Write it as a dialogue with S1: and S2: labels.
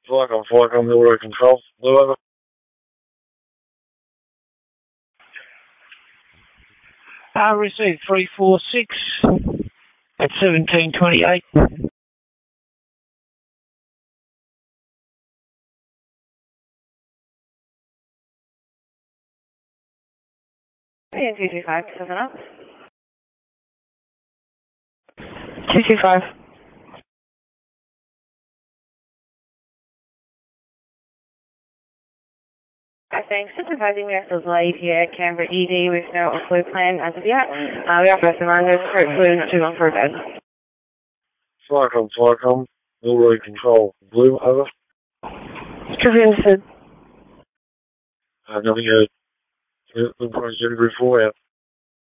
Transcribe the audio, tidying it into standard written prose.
S1: Flycom, Milroy Control. Blue over.
S2: Received 346 at 1728.
S3: Yeah, 225, 7 up. 225. Thanks. Just advising we are still delayed here at Canberra ED with no flu plan as of yet. We are first in line with throat flu, not too long for a bed.
S1: Flycom, Milroy Control. Blue over.
S3: Copy understood.
S1: Nothing heard. Blue Point 0 4 out.